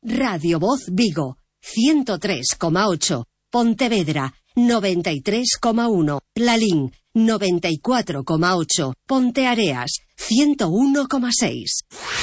Radio Voz Vigo, 103,8. Pontevedra, 93,1. Lalín, 94,8. Ponteareas, 101,6.